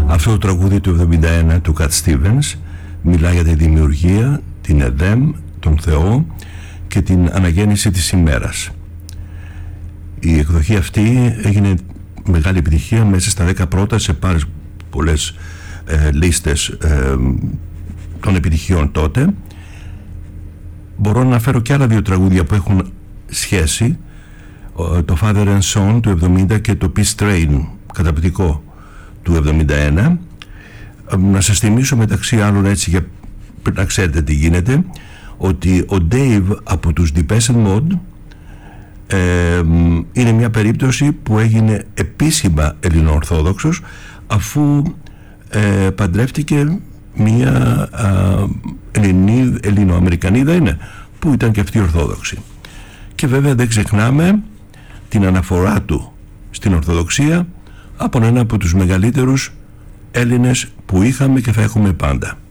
Αυτό το τραγούδι του 1971 του Cat Stevens μιλάει για τη δημιουργία, την Εδέμ, τον Θεό και την αναγέννηση της ημέρας. Η εκδοχή αυτή έγινε μεγάλη επιτυχία μέσα στα 10 πρώτα σε πάρα πολλές λίστες των επιτυχιών τότε. Μπορώ να αναφέρω και άλλα δύο τραγούδια που έχουν σχέση, το Father and Son του 70 και το Peace Train, καταπληκτικό, του 71. Να σας θυμίσω μεταξύ άλλων, έτσι για να ξέρετε τι γίνεται, ότι ο Dave από τους Depeche Mode είναι μια περίπτωση που έγινε επίσημα ελληνοορθόδοξος, αφού παντρεύτηκε μια Ελληνοαμερικανίδα είναι, που ήταν και αυτή ορθόδοξη. Και βέβαια δεν ξεχνάμε την αναφορά του στην Ορθοδοξία από έναν από τους μεγαλύτερους Έλληνες που είχαμε και θα έχουμε πάντα.